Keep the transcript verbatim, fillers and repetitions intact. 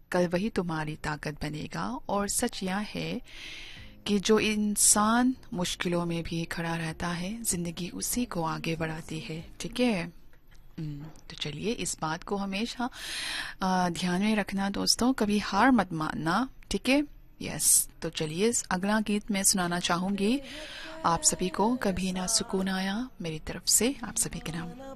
कल वही तुम्हारी ताकत बनेगा। और सच यह है कि जो इंसान मुश्किलों में भी खड़ा रहता है, जिंदगी उसी को आगे बढ़ाती है। ठीक है। हम्म, तो चलिए इस बात को हमेशा आ, ध्यान में रखना दोस्तों, कभी हार मत मानना। ठीक है। यस, तो चलिए अगला गीत मैं सुनाना चाहूंगी आप सभी को, कभी ना सुकून आया, मेरी तरफ से आप सभी के नाम।